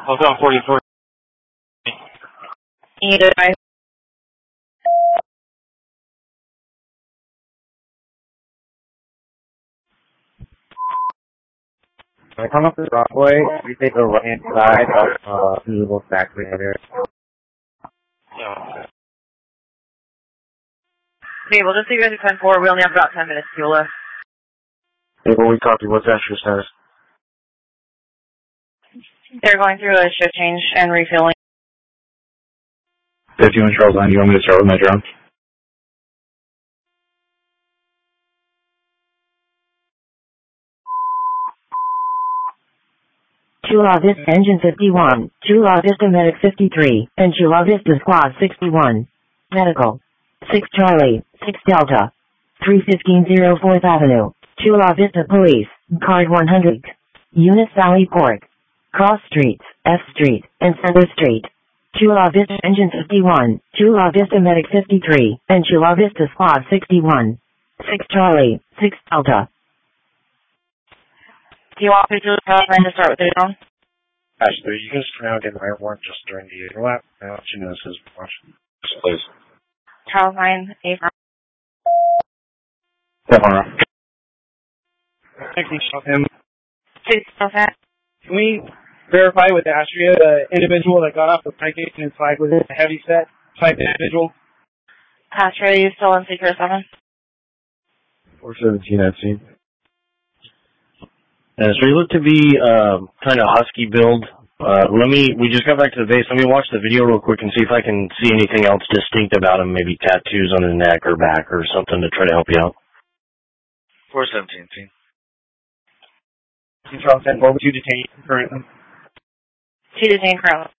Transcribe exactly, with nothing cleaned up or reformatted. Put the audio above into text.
Hotel forty-four. Either I. When I come up this Rockaway, we take the right-hand side of uh, the little factory area. Yeah. Okay, we'll just leave you guys at ten four. We only have about ten minutes to fuel left. Hey, well, we copy. What's Asher status? They're going through a shift change and refilling. fifty-one Charles Line, do you want me to start with my drone? Chula Vista Engine fifty-one, Chula Vista Medic fifty-three, and Chula Vista Squad sixty-one. Medical. six Charlie, six Delta. three fifteen oh fourth Avenue, Chula Vista Police, Card one hundred. Eunice Valley Port. Cross Streets, F Street, and Center Street. Chula Vista Engine fifty-one, Chula Vista Medic fifty-three, and Chula Vista Squad sixty-one. six Charlie, six Delta. Do you want me to plan to start with the drone? Ashley, you can just turn out and I weren't just during the overlap. Now she knows his watching. Please. Charles nine, eight. Definitely. Actually, him. Six, okay. Can we verify with Astria the individual that got off the pancake and flag was a heavy set type individual? Pastor, are you still in Secret seven? four seventeen, I've seen. Uh, so he looked to be uh, kind of husky build. Uh, let me, we just got back to the base. Let me watch the video real quick and see if I can see anything else distinct about him, maybe tattoos on his neck or back or something to try to help you out. four seventeen, team. Charles ten, what would you detain currently? Two detained currently.